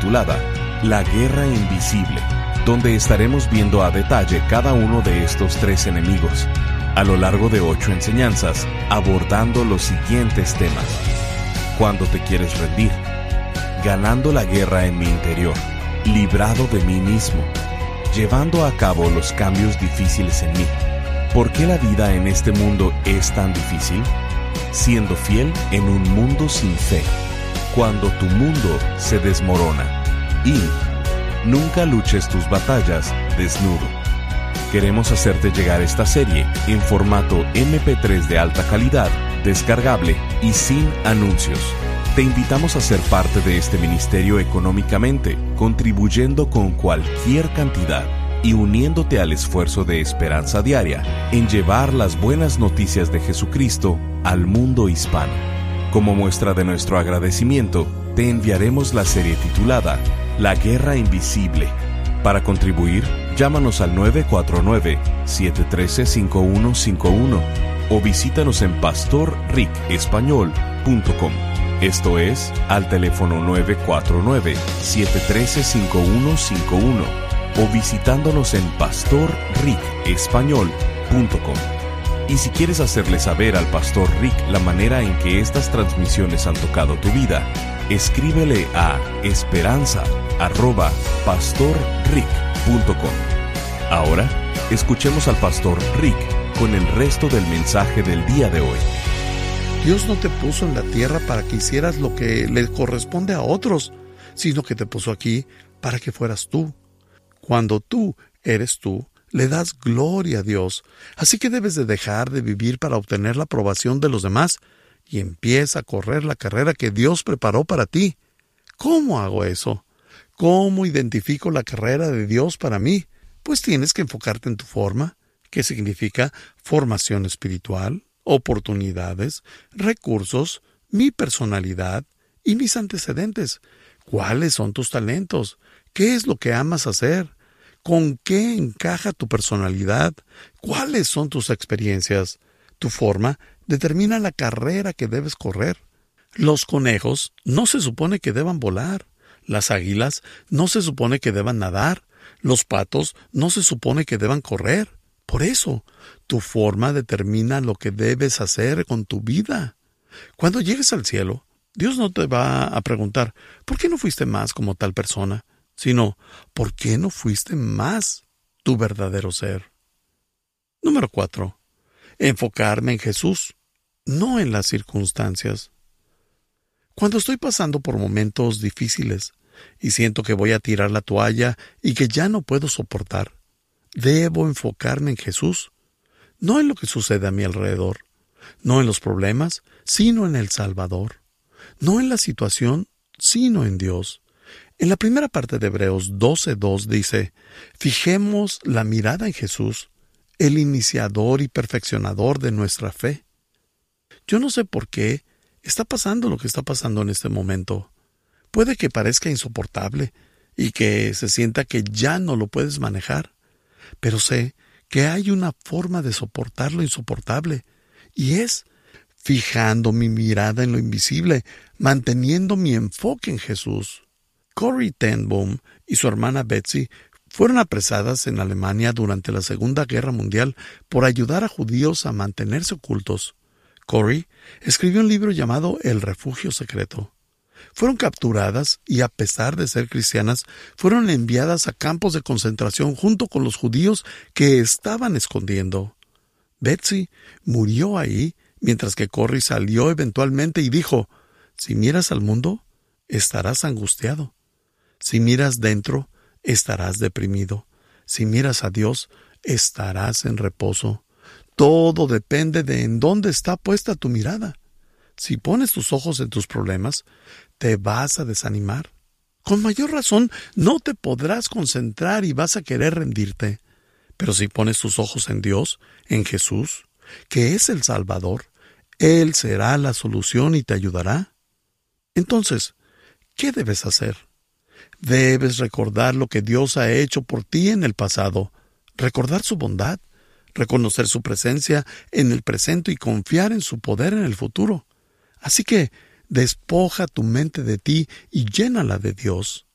titulada La Guerra Invisible, donde estaremos viendo a detalle cada uno de estos 3 enemigos, a lo largo de 8 enseñanzas, abordando los siguientes temas. Cuando te quieres rendir, ganando la guerra en mi interior, librado de mí mismo, llevando a cabo los cambios difíciles en mí. ¿Por qué la vida en este mundo es tan difícil? Siendo fiel en un mundo sin fe, cuando tu mundo se desmorona. Y nunca luches tus batallas desnudo. Queremos hacerte llegar esta serie en formato MP3 de alta calidad, descargable y sin anuncios. Te invitamos a ser parte de este ministerio económicamente, contribuyendo con cualquier cantidad y uniéndote al esfuerzo de Esperanza Diaria en llevar las buenas noticias de Jesucristo al mundo hispano. Como muestra de nuestro agradecimiento, te enviaremos la serie titulada La Guerra Invisible. Para contribuir, llámanos al 949-713-5151 o visítanos en pastorricespañol.com. Esto es, al teléfono 949-713-5151 o visitándonos en pastorricespañol.com. Y si quieres hacerle saber al Pastor Rick la manera en que estas transmisiones han tocado tu vida, escríbele a esperanza@pastorrick.com. Ahora, escuchemos al Pastor Rick con el resto del mensaje del día de hoy. Dios no te puso en la tierra para que hicieras lo que le corresponde a otros, sino que te puso aquí para que fueras tú. Cuando tú eres tú, le das gloria a Dios. Así que debes de dejar de vivir para obtener la aprobación de los demás y empieza a correr la carrera que Dios preparó para ti. ¿Cómo hago eso? ¿Cómo identifico la carrera de Dios para mí? Pues tienes que enfocarte en tu forma, que significa formación espiritual, oportunidades, recursos, mi personalidad y mis antecedentes. ¿Cuáles son tus talentos? ¿Qué es lo que amas hacer? ¿Con qué encaja tu personalidad? ¿Cuáles son tus experiencias? Tu forma determina la carrera que debes correr. Los conejos no se supone que deban volar. Las águilas no se supone que deban nadar. Los patos no se supone que deban correr. Por eso, tu forma determina lo que debes hacer con tu vida. Cuando llegues al cielo, Dios no te va a preguntar, ¿por qué no fuiste más como tal persona? Sino, ¿por qué no fuiste más tu verdadero ser? Número 4. Enfocarme en Jesús, no en las circunstancias. Cuando estoy pasando por momentos difíciles y siento que voy a tirar la toalla y que ya no puedo soportar, debo enfocarme en Jesús, no en lo que sucede a mi alrededor, no en los problemas, sino en el Salvador, no en la situación, sino en Dios. En la primera parte de Hebreos 12:2 dice, fijemos la mirada en Jesús, el iniciador y perfeccionador de nuestra fe. Yo no sé por qué está pasando lo que está pasando en este momento. Puede que parezca insoportable y que se sienta que ya no lo puedes manejar, pero sé que hay una forma de soportar lo insoportable, y es fijando mi mirada en lo invisible, manteniendo mi enfoque en Jesús. Corrie ten Boom y su hermana Betsy fueron apresadas en Alemania durante la Segunda Guerra Mundial por ayudar a judíos a mantenerse ocultos. Corrie escribió un libro llamado El Refugio Secreto. Fueron capturadas y, a pesar de ser cristianas, fueron enviadas a campos de concentración junto con los judíos que estaban escondiendo. Betsy murió ahí, mientras que Corrie salió eventualmente y dijo, si miras al mundo, estarás angustiado. Si miras dentro, estarás deprimido. Si miras a Dios, estarás en reposo. Todo depende de en dónde está puesta tu mirada. Si pones tus ojos en tus problemas, te vas a desanimar. Con mayor razón, no te podrás concentrar y vas a querer rendirte. Pero si pones tus ojos en Dios, en Jesús, que es el Salvador, Él será la solución y te ayudará. Entonces, ¿qué debes hacer? Debes recordar lo que Dios ha hecho por ti en el pasado, recordar su bondad, reconocer su presencia en el presente y confiar en su poder en el futuro. Así que despoja tu mente de ti y llénala de Dios.